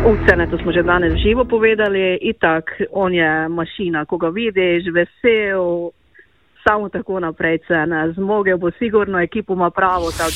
Cene, to smo že danes živo povedali, itak, on je mašina, ko ga vidiš, vesel, samo tako naprej cene, zmogel bo sigurno, ekipo ima pravo, tako